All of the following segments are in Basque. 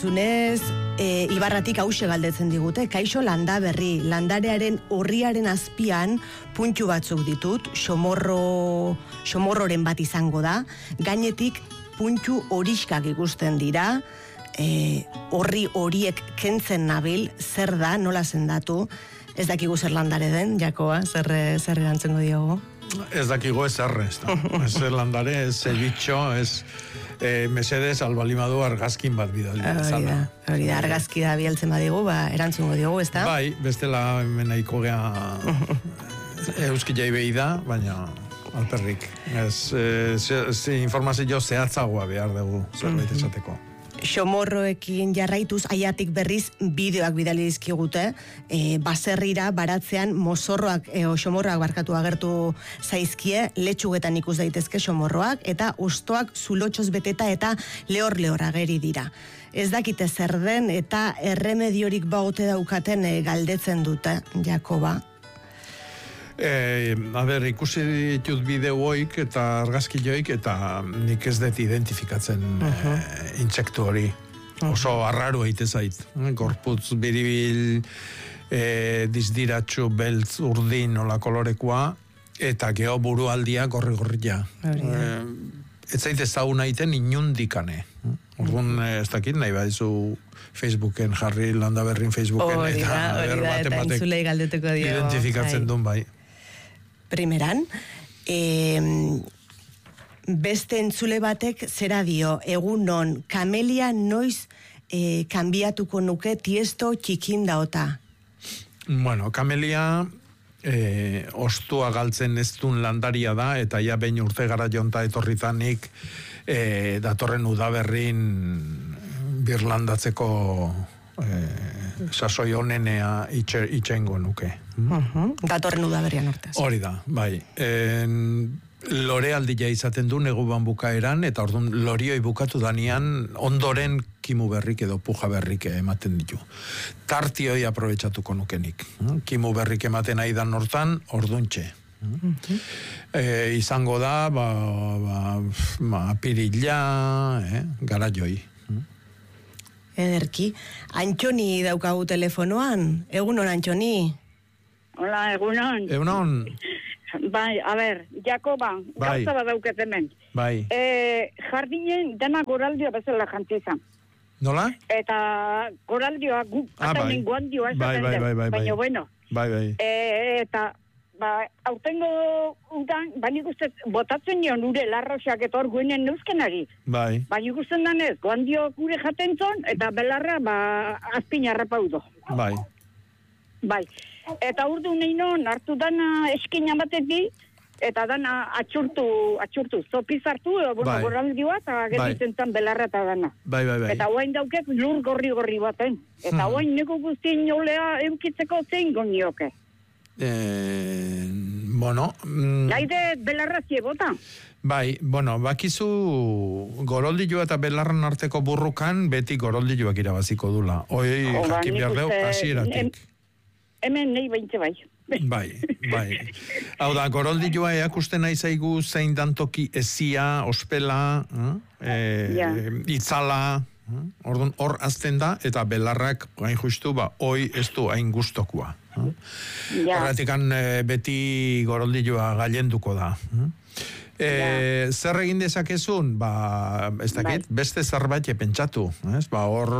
Zunez, Ibarratik hause galdetzen digute, kaixo Landaberri, landarearen urriaren azpian puntu batzuk ditut, xomorroren bat izango da, gainetik puntu horiskak ikusten dira, horri horiek kentzen nabil, zer da, nola sendatu, ez dakigu zer landare den, Jakoa, zer erantzengo diogo? Ez dakigu ez erre, ez landare, ez bitxo, ez... mesedez, albalimadu argazkin bat bidali. Hori da, argazki da bialtzen badigu, erantzungo diogu, ez da? Bai, bestela menaiko gea euski jai behi da, baina alperrik. Informazio zehatzagoa behar dugu, zerbait esateko. Xomorroekin jarraituz, aiatik berriz bideoak bidali dizkigute, baserrira baratzean mozorroak, xomorroak barkatu agertu zaizkie, letxugetan ikus daitezke xomorroak, eta ustoak zulotxoz beteta eta lehor ageri dira. Ez dakite zer den eta erremediorik baute daukaten galdetzen dute, Jakoba. Ikusi ditut bideoik eta argazkioik eta nik ez dut identifikatzen intsektu hori. Oso arraro eite zait. Gorputz biribil, dizdiratxu, beltz, urdin, nola kolorekoa, eta geho burualdia gorri-gorria. Ez zait ez zauna iten inundikane. Orduan, ez dakit, nahi badizu Facebooken jarri, Landaberrin Facebooken, eta entzulei galdetuko dio. Identifikatzen duen bai. Primeran, beste entzule batek zera dio, egunon, kamelia noiz kanbiatuko nuke Tiesto txikin daota? Bueno, kamelia ostua galtzen ez duen landaria da, eta ja behin urte gara jonta etorritanik datorren udaberrin birlandatzeko sasoi honenea itxengo nuke. Datorren udaberrian urtez. Hori da, bai. Lore aldia izaten du neguban bukaeran, eta orduan lorioi bukatu danean ondoren kimu berrik edo puja berrik ematen ditu. Tartioi aprobetxatuko nukenik. Kimu berrik ematen aidan hortan, orduntxe. Izango da, apirila, garaioi. Ederki. Antxoni daukagu telefonoan. Egunon, Antxoni. Hola, egunon. Egunon. Bai, a ber, Jakoba, gauza bat dauket hemen. Bai. Jardinen dena goraldioa bezala jantizan. Nola? Eta goraldioa guk, atainen guandioa esaten den. Baina, bueno. Bai. Eta, aurtengo udan, nik uste, botatzen nion ure larroxak eta hor guenen neuzkenari. Bai. Nik uste danez, guandio gure jaten zon, eta belarra, azpin harrapaudo. Bai. Bai. Eta urdu neinon, hartu dana eskina batetik, eta dana atxurtu, zopiz hartu, goraldioa, eta gertitzen zan belarra eta dana. Bai. Eta oain daukek lur gorri baten. Eta oain neko guztien nolea eukitzeko zein gonioke. Bueno... Laide belarra ziebota. Bai, bakizu goroldilua eta belarran arteko burrukan beti gorodilluak irabaziko dula. Hoi jakin behar deu, hasieratik. Hemen nahi baintze bai. Bai. Hau da, goroldilua eakusten nahi zaigu zein dantoki ezia, ospela, itzala, orduan hor azten da, eta belarrak hain justu, hoi ez du hain gustokua. Horretikan beti goroldilua gailenduko da. Zer egin dezakezun? Ez dakit, beste zerbait pentsatu. Hor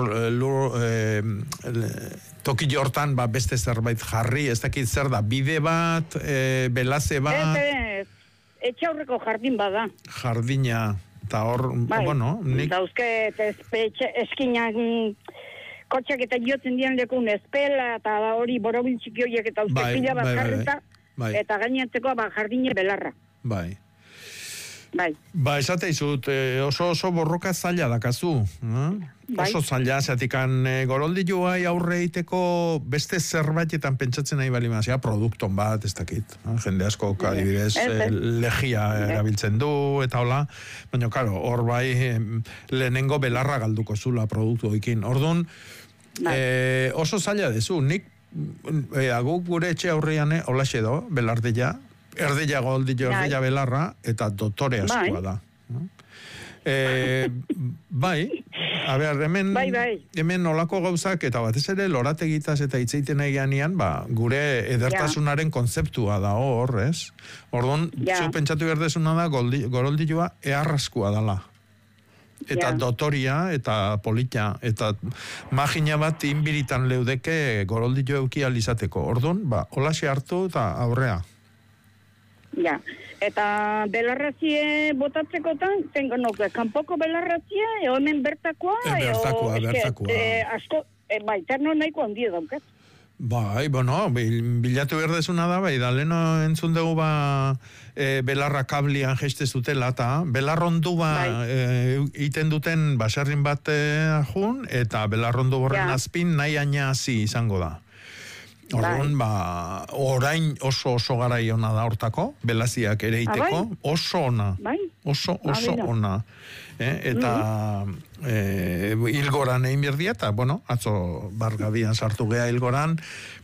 toki hortan beste zerbait jarri, ez dakit zer da, bide bat, belaze bat... Etxaurreko jardin bada. Jardina, eta hor, nik... Dauzke, eskinak... Kotxak eta jotzen dian lekun espela, eta hori borobil txiki horiek eta uste pila bat jarrita, eta gainantzeko jardine belarra. Bai. Esate izut, oso borroka zaila dakazu. Oso zaila, zeatikan goroldilua aurre eiteko beste zerbaitetan pentsatzen nahi bali mazia, produkton bat, ez dakit. Jende asko, adibidez, legia erabiltzen du, eta hola. Baina, karo, hor bai, lehenengo belarra galduko zula produktu oikin. Orduan, oso zaila dezu, nik, guk gure etxe aurrean, hola xedo, belardilla, erdilla goldillo, erdilla belarra, eta dotore askoa da. Bai, a ber, hemen olako gauzak, eta batez ere lorategitaz eta hitzeiten egianean, gure edertasunaren kontzeptua da hor, ez? Orduan, zu pentsatu berdezuna da, goroldilua eharraskua dala. Eta dotoria, eta polita, eta magina bat inbiritan leudeke goroldillo euki alizateko. Orduan, holaxe hartu eta aurrea. Ja, eta belarrazie botatzekotan, tengo nuke, kanpoko belarrazie, hemen bertakoa, bertakoa. Asko, terno nahiko handia daukat. Bilatu berdezuna da, da leno entzun dugu belarra kablian jeste zutela, eta belarrondu iten duten baserrin bat jun, eta belarrondu borren azpin nahi ainazi izango da. Orduan, orain oso garai ona da hortako, belaziak ere iteko, oso ona. Oso ona. Eta hilgoran egin berdia, eta, atzo bargabian sartu gea hilgoran,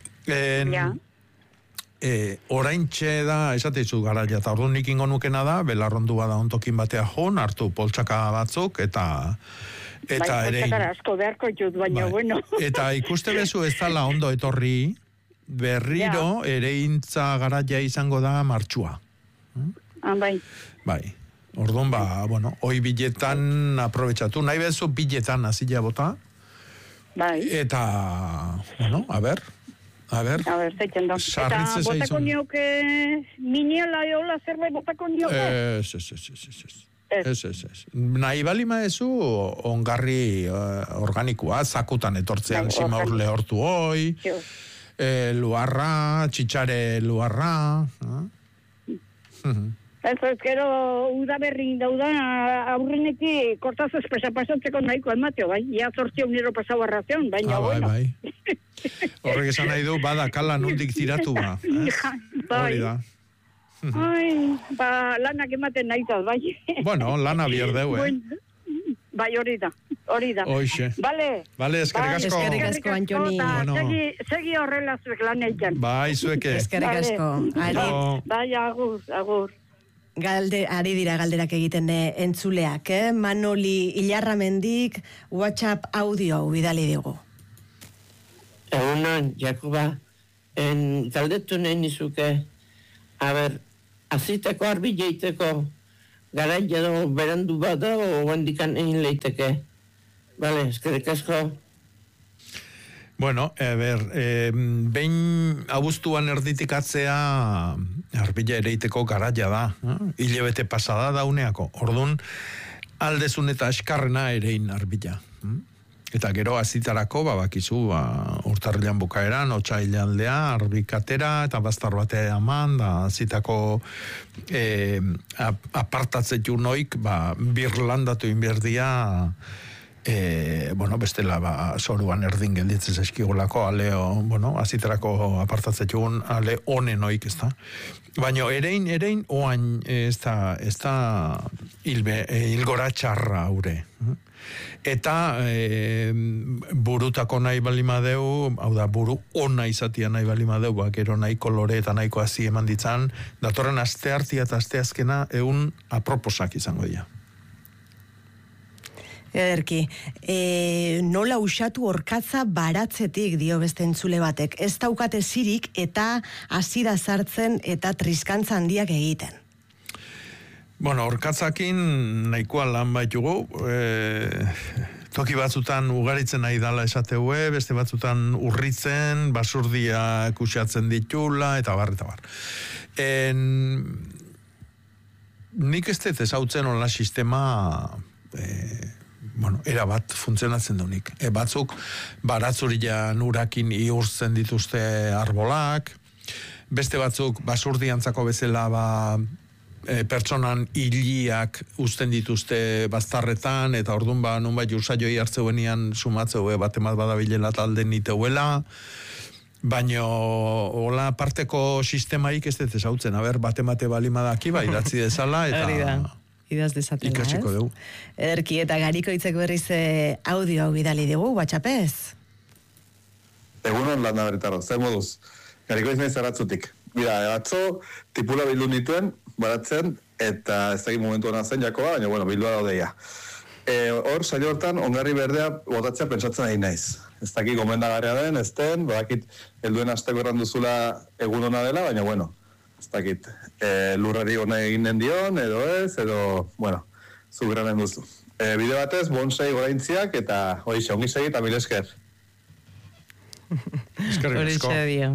orain txe da, esateizu garaia, eta orduan ikingo nukena da, belarrondu bada ontokin batea joan, hartu poltsaka batzuk, eta ere... asko beharko jut, baina, bueno. Eta ikuste bezu ez dala ondo etorri, berriro ere intza garaia izango da martxua. Bai. Orduan, hoi biletan aprobetsatu. Nahi bezu biletan azila bota. Bai. Eta, a ber. Zeitzen da. Eta botako nioke miniela eola zerbait botako nioke? Ez. Nahi balima ezu ongarri organikoa, zakutan etortzean sima urle hortu hoi, luarra, txitsare luarra. Ez gero udaberrin dauda aurreneki kortaz espesa pasatzeko nahiko emateo, bai? Ia 800 pasau arrazion, baina bueno. Bai. Horrek esan nahi du, bada nundik tiratu ba. Hori da. Lanak ematen nahitaz, bai. Bueno, lana bierdeu, Bai, hori da. Hoxe. Vale, eskerrik asko. Eskerrik asko, Antoni. Segi horrela zuek lan eitan. Bai, zueke. Eskerrik asko. Bai, agur. Ari dira galderak egiten entzuleak, Manoli Ilarramendik WhatsApp audio bidali digu. Egunon, Jakuba, galdetu nahi nizuke, aziteko arbileiteko garaia do berandu bada o handikan egin leiteke. Vale, eskerrik asko. Bueno, behin abuztuan erditikatzea arbila ereiteko garaia da. Hilebete pasada dauneako. Orduan, aldezun eta eskarrena erein arbila. Eta gero azitarako, bakizu, urtarrilan bukaeran, otsailealdea, arbikatera, eta bastar batea eman, da azitako apartatzetu noik, birlandatu inberdia, bestela soruan erdin gelditzen zaizkigulako, aleo, azitarako apartatzetun ale honen oik, ez da. Baina erein, oain ez da hilgora txarra haure. Eta burutako nahi balimadeu, hau da, buru ona izatia nahi balimadeu, gero nahi kolore eta nahiko hazi eman ditzan, datorren aste hartia eta aste azkena egun aproposak izango dira. Ederki, nola usatu orkatza baratzetik dio beste entzule batek. Ez daukate zirik eta hasi da sartzen eta triskantza handiak egiten. Bueno, orkatzakin nahikoa lan baitugu, toki batzutan ugaritzen nahi dala esateue, beste batzutan urritzen, basurdia kusatzen ditula, eta bar. Nik ez dut ezautzen hola sistema... era bat funtzionatzen dunik. Batzuk baratzurian urakin iurtzen dituzte arbolak, beste batzuk basurdiantzako bezala pertsonan hiliak uzten dituzte baztarretan, eta orduan nunbait ursaioi hartzeuenian sumatzeu batemat badabilela talde niteuela, baina hola parteko sistemaik ez dut ezautzen, batemate balimadaki idatzi dezala, eta... Idaz desatela, ikasiko dugu. Ederki, eta gariko hitzek berriz audio hau bidali dugu, WhatsAppez? Egunon lan naberetaro, zer moduz? Gariko izan zaratzutik. Mira, atzo, tipula bildu nituen, baratzen, eta ez egin momentu hona zen jakoa, baina, bildua daudeia. hor, saio hortan, ongarri berdea botatzea pentsatzen ari naiz. Ez dakit gomendagarria den, ez den, badakit helduen asteko erran duzula egun ona dela, baina, bueno, ez dakit lurrari ona egin den dion, edo ez, edo, bueno, zu granen duzu. Bide batez, bonsai goraintziak, eta horixe, ongi segi eta mil esker. Eskerrik asko.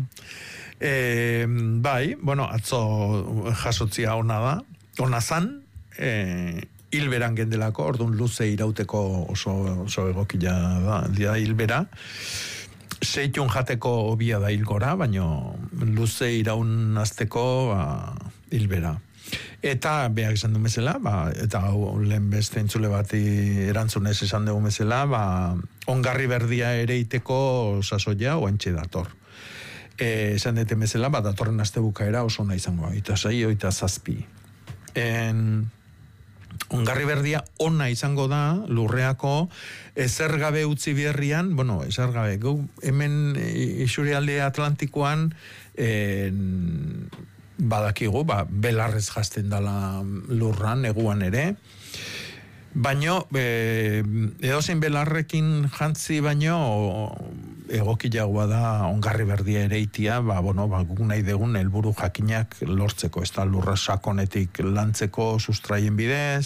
Bai, bueno, atzo jasotzia ona zan, hilberan gendelako, orduan luze irauteko oso egokila da hilbera. Seitun jateko obia da hilgora, baina luze iraun azteko hilbera. Eta, behak esan du bezala, eta lehen beste entzule bati erantzunez esan dugu bezala, ongarri berdia ere iteko sasoia oantxe dator. Esan dute bezala, datorren aste bukaera oso nahi izango, eta 6, eta 7. Ongarri berdia ona izango da, lurreako, ezer gabe utzi berrian, bueno, ezer gabe, hemen isurialde Atlantikoan, badakigu, belarrez jazten dala lurran, eguan ere, baino, edozein belarrekin jantzi baino, egokilagoa da ongarri berdia ere itia, guk nahi degun helburu jakinak lortzeko, ez da lurra sakonetik lantzeko sustraien bidez,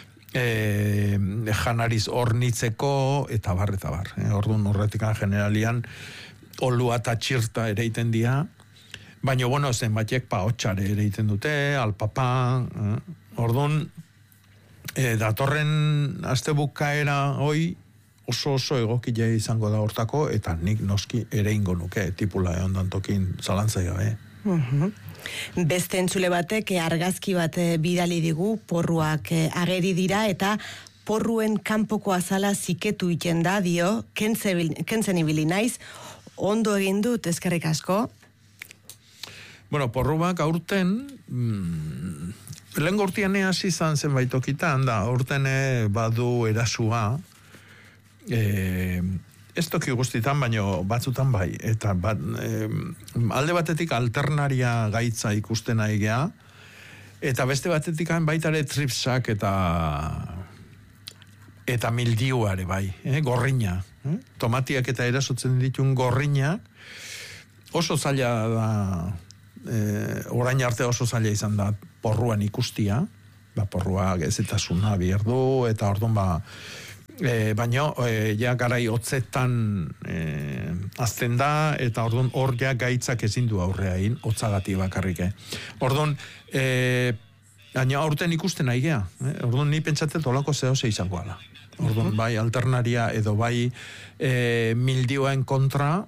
janariz hornitzeko, eta bar. Orduan horretikan generalian, olua eta txirta ere iten dia, baina, zenbatiek hotxare ere iten dute, alpapa, orduan, datorren aste bukaera hoi, oso egokile izango da hortako, eta nik noski ere ingo nuke, tipula ondan tokin zalantzai gabe. Beste entzule batek argazki bat bidali digu, porruak ageri dira, eta porruen kanpoko azala ziketu iten da, dio, kentzen ibili naiz, ondo egin dut, eskerrik asko? Bueno, porruak aurten, lehen gortian hasi izan zenbait tokitan, da, aurten badu erasua, ez toki guztitan, baino batzutan bai, eta alde batetik alternaria gaitza ikusten aigea, eta beste batetik baitare tripsak eta mildiuare bai, gorriña, tomatiak eta erasotzen ditun gorriñak, oso zaila da, orain arte oso zaila izan da porruan ikustia, porrua gezetasuna bierdu, eta orduan baina ja garai hotzetan azten da, eta orduan hor ja gaitzak ezin du aurreain, hotzagati bakarrik. Orduan, baina aurten ikusten aigea, orduan ni pentsatzen olako zehose izango ala. Orduan, bai alternaria edo bai mildioen kontra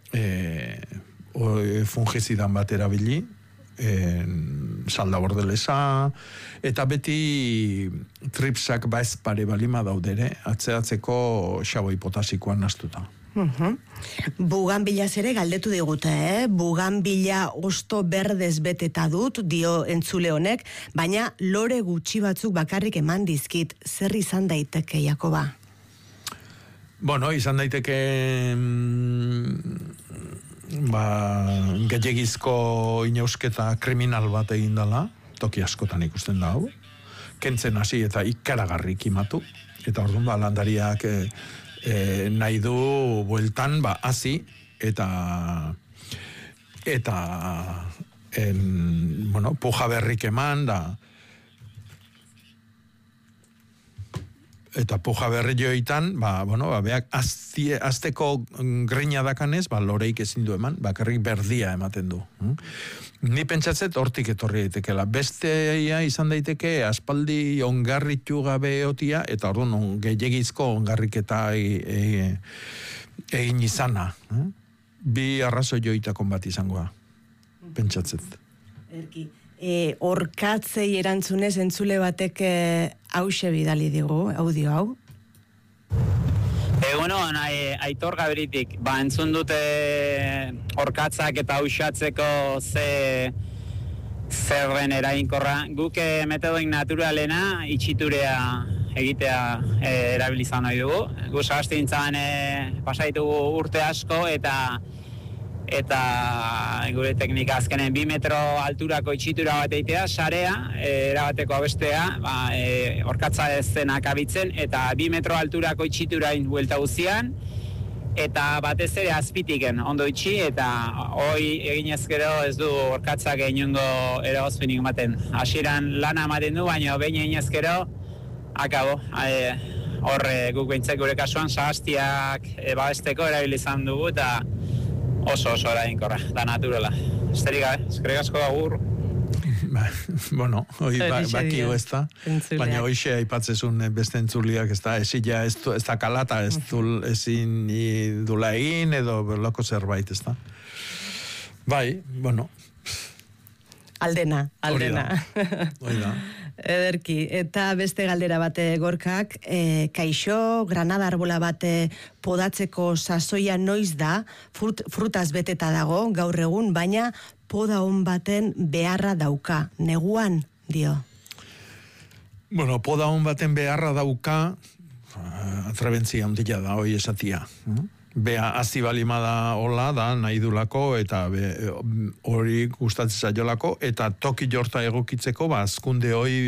fungizidan bat erabili, salda bordelesa, eta beti tripsak baezpare balima daudere, atzeatzeko xaboi potasikoan nastuta. Buganbilaz ere galdetu digute, Buganbila osto berdez beteta dut, dio entzule honek, baina lore gutxi batzuk bakarrik eman dizkit, zer izan daiteke, Jakoba? Bueno, izan daiteke gehiagizko inausketa kriminal bat egin dela, toki askotan ikusten da hau, kentzen hasi eta ikaragarri kimatu, eta orduan landariak nahi du bueltan hasi eta puja berrik eman da, eta puja berri joitan, beak azteko greina dakanez, loreik ezin du eman, bakarrik berdia ematen du. Ni pentsatzet hortik etorri daitekela. Besteia izan daiteke aspaldi ongarritu gabe otia, eta orduan gehiagizko ongarriketa egin izana. Bi arrazo joitakon bat izangoa, pentsatzet. Erki. Orkatzei erantzunez entzule batek hause bidali digu, audio hau. Egunon, Aitor Gaberitik, entzun dute orkatzak eta hausatzeko zerren eraginkorra. Guk metodoik naturalena itxiturea egitea erabilizan nahi dugu. Gu sagaztintzan pasaitugu urte asko eta eta gure teknika azkenen 2 metro alturako itxitura bat eitea, sarea, erabateko abestea, orkatza ezenak abitzen, eta 2 metro alturako itxiturain buelta guzian, eta batez ere azpitiken ondo itxi, eta hoi eginez gero ez du orkatzak inongo eragozpenik ematen. Hasieran lana ematen du, baina behin eginez gero, akabo. Horre guk behintzak gure kasuan sagastiak babesteko erabili izan dugu, eta oso eraginkorra, da naturala. Esterik gabe, eskerrik asko agur. Bueno, hoi bakio ez da, baina hoxe aipatzezun beste entzuliak ez da, ez da kalata, ezin dula egin edo berloko zerbait ez da. Bai, bueno. Aldena. Hoi da. Ederki, eta beste galdera bate Gorkak, kaixo, granada arbola bate podatzeko sasoia noiz da, frutaz beteta dago, gaur egun, baina poda hon baten beharra dauka, neguan, dio. Bueno, poda hon baten beharra dauka, atrebentzia ondila da, hoi esatia. Bea hazi balimada hola da, nahi dulako, eta hori gustatzen zaiolako, eta toki jorta egokitzeko, azkunde hoi,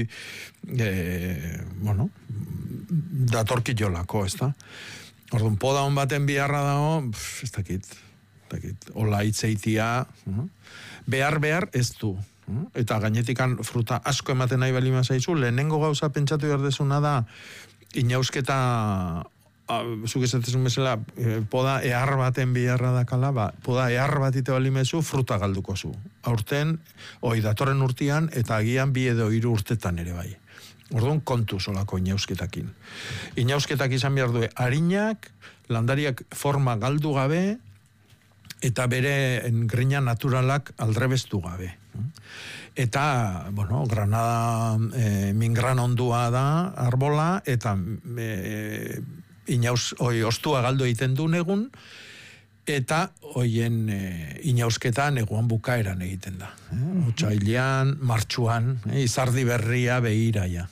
datorki jolako, ez da? Orduan, poda hon baten beharra dago, ez dakit, hola itzeitia, behar ez du. Eta gainetikan fruta asko ematen nahi balima zaizu, lehenengo gauza pentsatu behar desuna da, inausketa, zuk esatezun bezala, poda ehar baten beharra dakala, poda ehar bat ite balimezu, fruta galduko zu. Aurten, datorren urtean, eta agian 2 edo 3 urtetan ere bai. Orduan, kontu solako inausketakin. Inausketak izan behar du, harinak, landariak forma galdu gabe, eta bere grina naturalak aldrebestu gabe. Eta, granada mingran ondua da, arbola, eta ostua galdu egiten du negun, eta hoien inausketa neguan bukaeran egiten da. Otsailean, martxuan, izardi berria behiraia.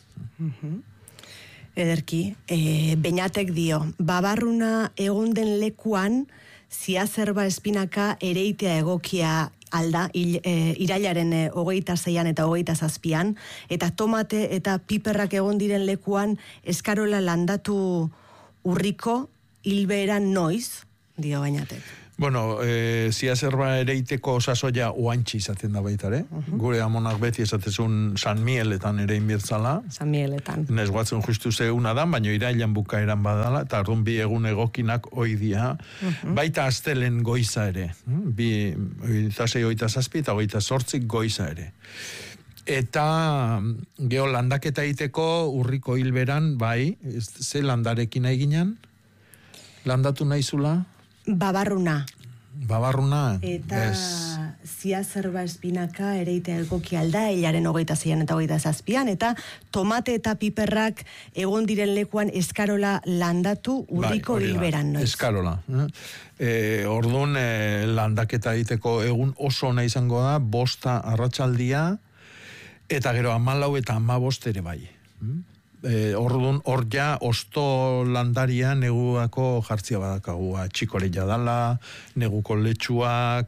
Ederki, Beñatek dio, babarruna egon den lekuan, ziazerba espinaka ereitea egokia alda, irailaren 26an eta 27an, eta tomate eta piperrak egon diren lekuan eskarola landatu urriko hilberan noiz, dio Beñatek. Bueno, ziazerba ereiteko sasoia oantxi izaten da baitare. Gure amonak beti esatezun San Mieletan ere inbirtzala. San Mieletan. Nez guatzen justu zeuna dan, baina irailan bukaeran badala, eta orduan 2 egun egokinak oidia. Baita astelen goiza ere. 26, 27 eta 28 goiza ere. Eta geho landaketa egiteko urriko hilberan, bai, ze landarekin eginen? Landatu nahizula? Babarruna. Eta ziazerba espinaka ereitea egoki alda, hilaren 26an eta 27an, eta tomate eta piperrak egon diren lekuan eskarola landatu urriko hilberan noiz. Eskarola. Orduan landaketa egiteko egun oso ona izango da, 5 arratsaldia, eta gero 14 eta 15 ere bai. Orduan, hor ja, osto landaria neguako jartzia badakagu, txikoreia dala, neguko letxuak,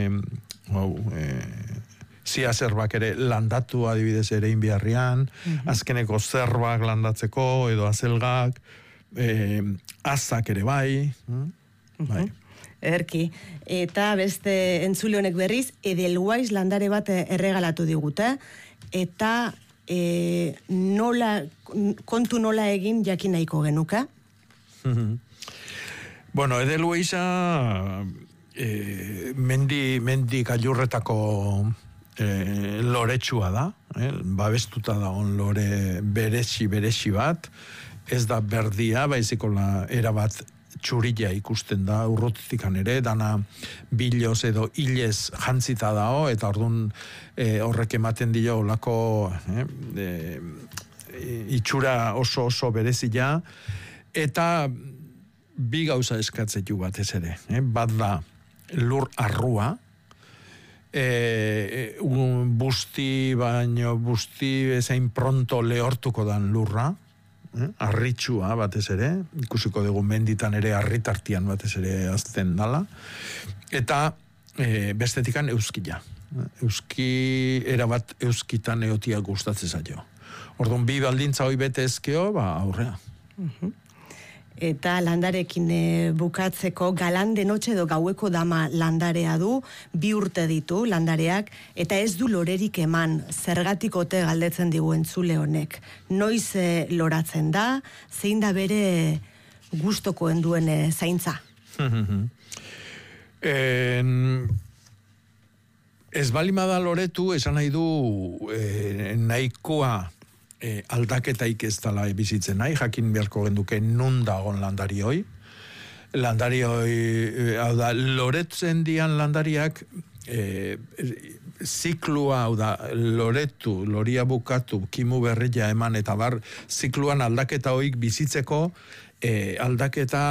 ziazerbak ere landatu adibidez ere inbiarrian, azkeneko zerbak landatzeko, edo azelgak, azak ere bai. Ederki. Eta beste entzule honek berriz, Edelweiss landare bat erregalatu digute, eta kontu nola egin jakin nahiko genuka? Bueno, Edelweissa mendi gailurretako loretsua da, babestuta da on lore beresi bat, ez da berdia, baiziko erabat txurila ikusten da, urrutikan ere, dana biloz edo hilez jantzita dao, eta orduan horrek ematen dio olako itxura oso berezia, eta 2 gauza eskatzetu batez ere. Bat da lur arrua, busti ezain pronto lehortuko dan lurra, arritsua batez ere, ikusiko dugu menditan ere arritartian batez ere azten dala, eta bestetikan euskila. Euski, erabat euskitan eotia gustatzen zaio. Orduan, bi baldintza hoi bete ezkeo, aurrea. Eta landarekin bukatzeko Galán de Noche edo Gaueko Dama landarea du, 2 urte ditu landareak, eta ez du lorerik eman, zergatik ote galdetzen digu entzule honek. Noiz loratzen da, zein da bere gustokoen duen zaintza? Ez balimada loretu, esan nahi du nahikoa aldaketaik ez dala bizitzen nahi, jakin beharko genduke nun dagon landari hoi. Landari hoi, hau da, loretzen dian landariak, ziklua, hau da, loretu, loria bukatu, kimu berria eman, eta bar, zikluan aldaketa hoik bizitzeko, aldaketa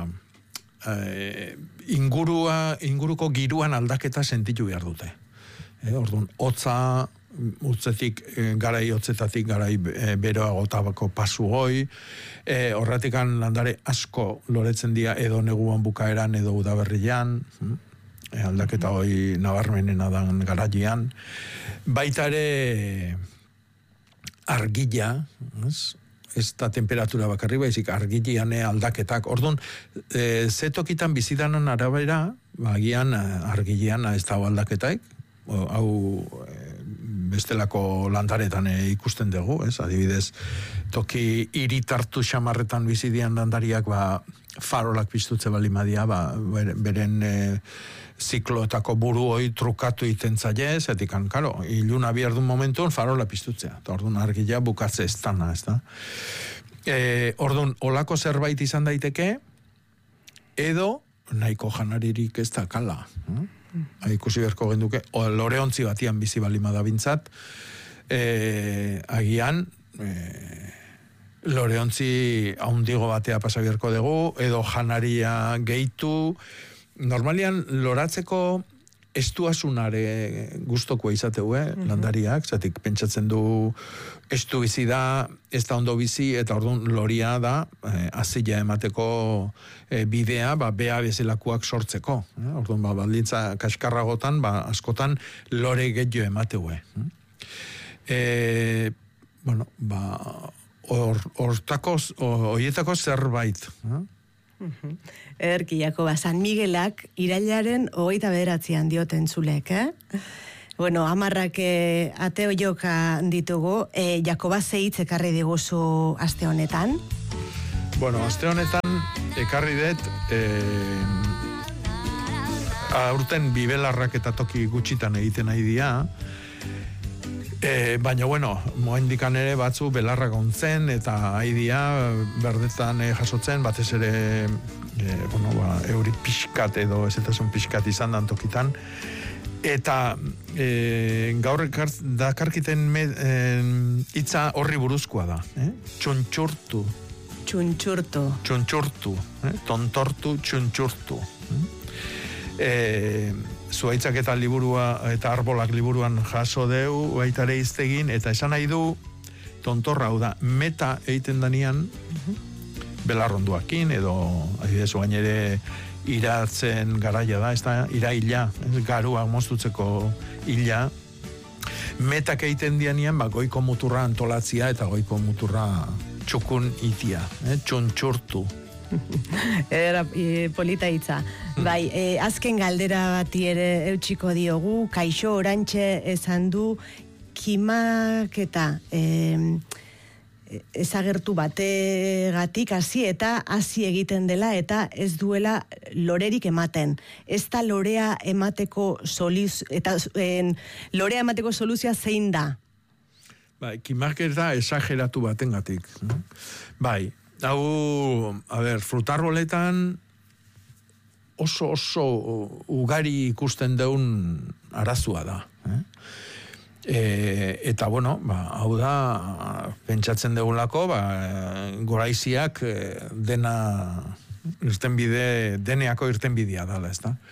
inguruko giruan aldaketa sentitu behar dute. Orduan, hotza, utzetik, garai hotzetatik, garai beroagotabako pasu hoi, horratikan landare asko loretzen dira edo neguan bukaeran edo udaberrian, aldaketa hoi nabarmenena dan garaian. Baita ere argila, ez da temperatura bakarri baizik argilian aldaketak. Orduan, zetokitan bizidanan arabera, agian argilian ez da aldaketak, hau bestelako landaretan ikusten dugu, ez? Adibidez, toki iritartu xamarretan bizidian landariak, farolak piztutze balimadia, beren zikloetako buru hoi trukatu iten zaie, zetikan, karo, iluna bierdun momentun farola piztutzea, eta orduan argila bukatze ez dana, ez da? Orduan, olako zerbait izan daiteke, edo nahiko janaririk ez da kala, ikusi berko genduke, loreontzi batian bizi balimada bintzat, agian, loreontzi haundigo batea pasa berko dugu, edo janaria gehitu, normalian loratzeko estuasunare gustokoa izateu, landariak, zatik pentsatzen du estu bizi da, ez da ondo bizi, eta orduan loria da, azila emateko bidea, bea bezalakoak sortzeko. Orduan, baldintza kaskarragotan, askotan lore gehiago emateu. Bueno, horietako zerbait. Ederki, Jakoba, San Miguelak irailaren 29an dioten zulek, Bueno, amarrak ateo joka ditugu, Jakoba zeitz ekarri diguzu aste honetan? Bueno, aste honetan ekarri dut, aurten bibelarrak eta toki gutxitan egiten nahi dira, baina, bueno, moendikan ere batzu belarrak ontzen, eta haidia berdetan jasotzen, batez ere, euri pixkat edo ezetasun pixkat izan dan tokitan, eta gaur dakarkiten hitza horri buruzkoa da, txuntxurtu. Txuntxurtu, tontortu, txuntxurtu. Zuaitzak eta liburua, eta arbolak liburuan jaso deu, baitare iztegin, eta esan nahi du, tontorra, hau da, meta egiten danian, belarronduakin, edo, adibidez, oain ere, iratzen garaia da, ez da, iraila, garua moztutzeko ila, metak egiten dianian, goiko muturra antolatzia, eta goiko muturra txukun itia, txuntxurtu. Era polita hitza. Bai, azken galdera bati ere eutxiko diogu, Kaixo Orantxe esan du, kimaketa ezagertu bategatik hasi eta hasi egiten dela eta ez duela lorerik ematen. Ez da lorea emateko soluzioa zein da? Bai, kimaketa esageratu batengatik. Bai, hau, frutarroletan oso ugari ikusten deun arazua da. Eta, bueno, hau da, pentsatzen degulako, goraiziak dena irtenbide, deneako irtenbidea dala, ez da.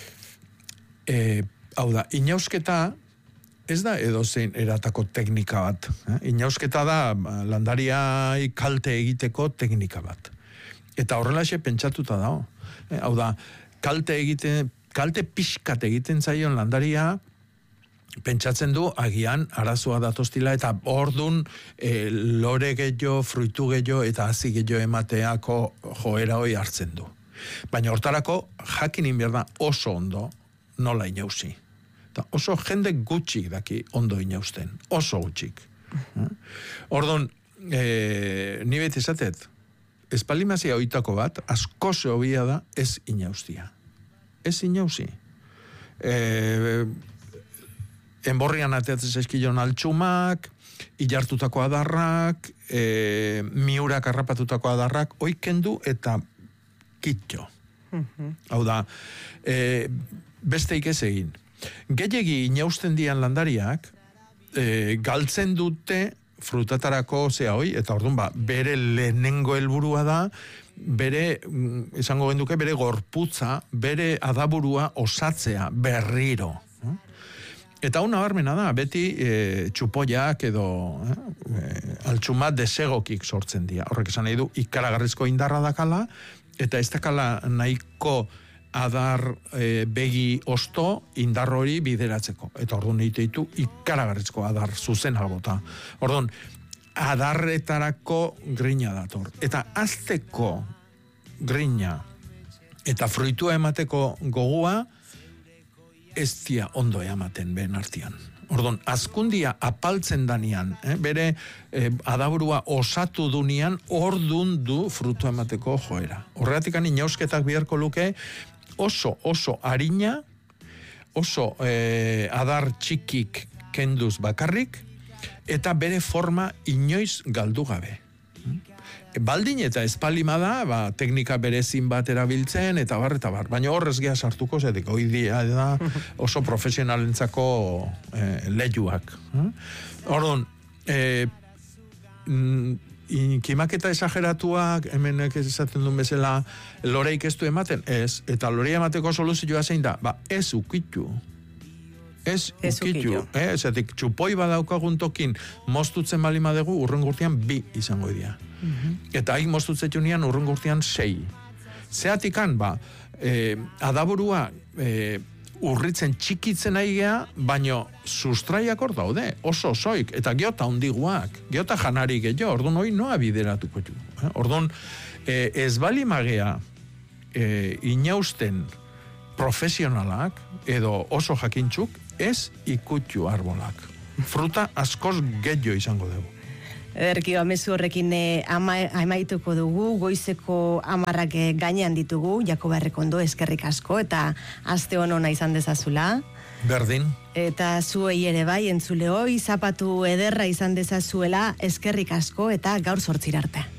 Hau da, inausketa ez da edozein eratako teknika bat. Inausketa da landariai kalte egiteko teknika bat. Eta horrelaxe pentsatuta dago. Hau da, kalte kalte pixkat egiten zaion landaria, pentsatzen du agian arazoa datostila eta ordun lore gehiago, fruitu gehiago eta hazi gehiago emateako joera hoi hartzen du. Baina hortarako jakin inbierda oso ondo nola inauzi. Eta oso jende gutxik daki ondo inausten, oso gutxik. Ordun, ni beti esatet, espalimazia oitako bat, asko zehobia da ez inauztia. Ez inauzi. Enborrian ateatzen zaizkilon altxumak, ilartutako adarrak, miurak harrapatutako adarrak, oikendu eta kitxo. Hau da, besteik ez egin. Gehiegi inausten dian landariak, galtzen dute frutatarako zea hoi, eta orduan bere lehenengo helburua da, bere, esango genduke, bere gorputza, bere adaburua osatzea berriro. Eta una barmena da, beti txupoiak edo altxumat desegokik sortzen dira. Horrek esan nahi du, ikaragarrizko indarra dakala, eta ez dakala nahiko adar begi osto indar hori bideratzeko. Eta orduan egite ditu ikaragarrizko adar zuzena bota. Orduan, adarretarako grina dator. Eta azteko grina eta fruitua emateko gogua ez dia ondo ematen behen artian. Orduan, azkundia apaltzen danian, bere adaburua osatu dunian, ordun du frutu emateko joera. Horregatik inausketak biharko luke oso harina, oso adar txikik kenduz bakarrik, eta bere forma inoiz galdu gabe. Baldin eta espalima da, teknika berezin bat erabiltzen, eta bar. Baina horrez geha sartuko, zetik, hoi dia da oso profesionalentzako lehiuak. Orduan, kimaketa esageratuak, hemenek esaten duen bezala, loreik ez du ematen? Ez, eta lorei emateko soluzioa zein da? Ez ukitu. Ez ukitu. Zetik, txupoi badaukagun tokin moztutzen balima dugu, urren gurtian 2 izango dira. Eta hain moztutzen nian urren gurtian 6. Zeatikan, adaburua urritzen txikitzen aigea, baino sustraiak hor daude, oso soik, eta geota ondiguak, geota janari gehiago, orduan hoi noa bideratuko du. Orduan, ez bali magea inausten profesionalak, edo oso jakintxuk, ez ikutxu arbolak. Fruta askoz gehiago izango dugu. Ederki, amezu horrekin amaituko dugu, goizeko 10 gainean ditugu, Jakoba Errekondo, eskerrik asko, eta aste honona izan dezazula. Berdin. Eta zuei ere bai, entzulehoi, zapatu ederra izan dezazuela, eskerrik asko, eta gaur 8 arte.